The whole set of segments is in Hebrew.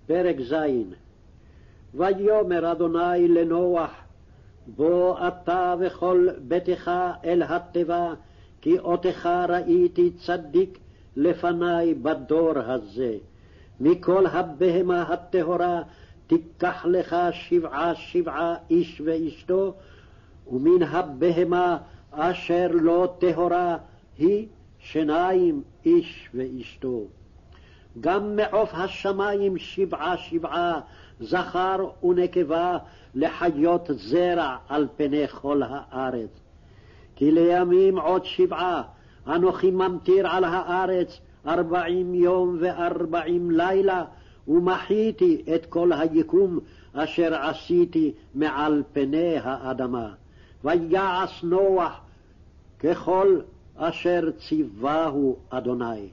פרק ז'. ויאמר אדוני לנוח, בוא אתה וכל ביתך אל התיבה, כי אותך ראיתי צדיק לפני בדור הזה. מכל הבהמה הטהורה תיקח לך 7 איש ואשתו, ומן הבהמה אשר לא טהורה היא 2 איש ואשתו. גם מעוף השמים 7 זכר ונקבה לחיות זרע על פני כל הארץ. כי לימים עוד 7 אנוכי ממטיר על הארץ 40 יום ו40 לילה, ומחיתי את כל היקום אשר עשיתי מעל פני האדמה. ויעש נוח ככל אשר ציווהו אדוני.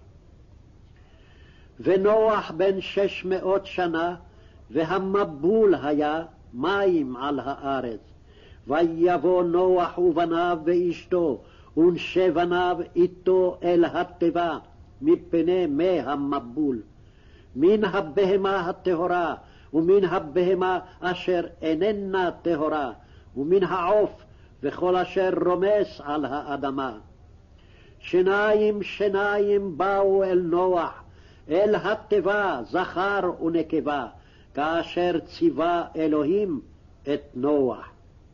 ונוח בן 600 שנה, והמבול היה מים על הארץ. ויבוא נוח ובניו ואשתו ונשי בניו איתו אל התיבה מפני מי המבול, מן הבהמה הטהורה ומן הבהמה אשר איננה טהורה, ומן העוף וכל אשר רומס על האדמה. 2 באו אל נוח אל התיבה זכר ונקבה, כאשר ציווה אלוהים את נוח.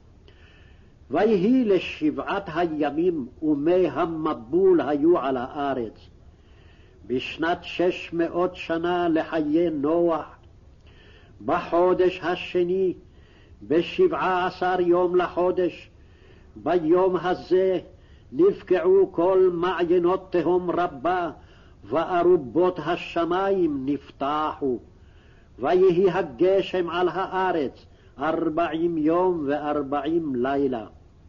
ויהי ל7 הימים ומי המבול היו על הארץ. בשנת 600 שנה לחיי נוח, בחודש השני, ב17 יום לחודש, ביום הזה נפקעו כל מעיינות תהום רבה, וארובות השמים נפתחו. ויהי הגשם על הארץ 40 יום ו40 לילה.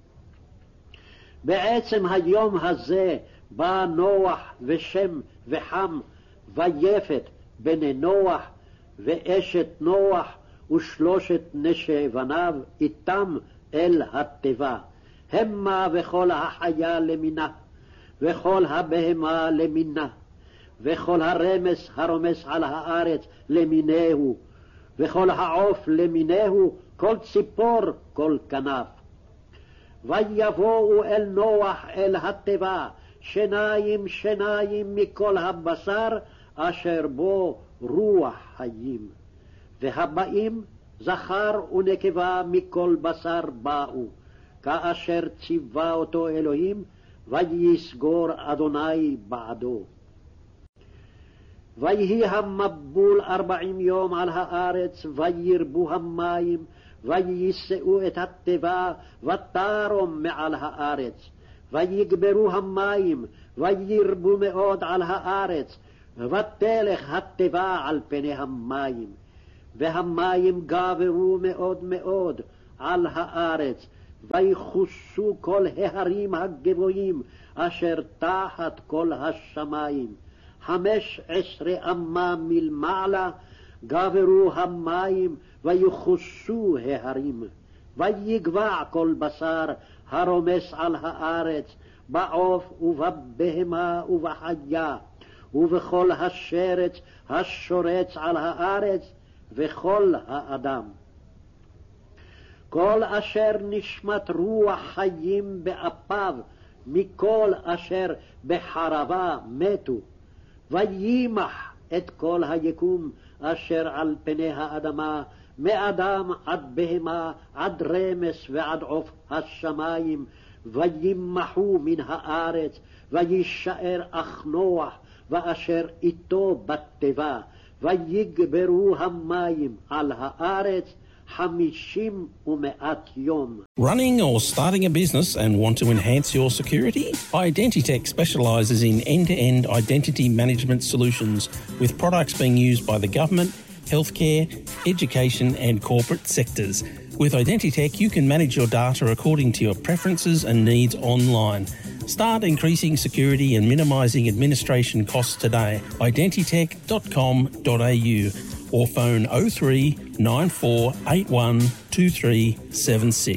בעצם היום הזה בא נוח ושם וחם ויפת בני נוח ואשת נוח ו3 נשי בניו איתם אל התיבה, המה וכל החיה למינה, וכל הבהמה למינה, וכל הרמס הרומס על הארץ למינהו, וכל העוף למינהו, כל ציפור, כל כנף. ויבואו אל נוח אל התיבה 2 מכל הבשר אשר בו רוח חיים, והבאים זכר ונקבה מכל בשר באו, כאשר ציווה אותו אלוהים, ויסגור אדוני בעדו. ויהי המבול 40 יום על הארץ, וירבו המים, ויישאו את התיבה, ותרום מעל הארץ. ויגברו המים, וירבו מאוד על הארץ, ותלך התיבה על פני המים. והמים גברו מאוד מאוד על הארץ, ויחוסו כל ההרים הגבוהים אשר תחת כל השמים. 15 אמה מלמעלה גברו המים, ויחוסו ההרים. ויגבע כל בשר הרומס על הארץ, בעוף ובבהמה ובחיה, ובכל השרץ השורץ על הארץ, וכל האדם. כל אשר נשמת רוח חיים באפיו, מכל אשר בחרבה מתו. וימח את כל היקום אשר על פני האדמה, מאדם עד בהמה, עד רמס ועד עוף השמים, וימחו מן הארץ, וישאר אך נוח, ואשר איתו בתיבה, ויגברו המים על הארץ 50 ומאת יום. Running or starting a business and want to enhance your security? Identitech specialises in end-to-end identity management solutions with products being used by the government, healthcare, education and corporate sectors. With Identitech, you can manage your data according to your preferences and needs online. Start increasing security and minimising administration costs today. Identitech.com.au or phone 03 9481 2376.